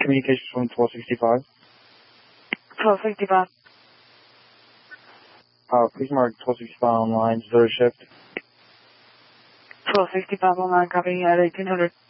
communications from 1265. 1265. Please mark 1265 online, third shift. 1265 online, copy at 1800.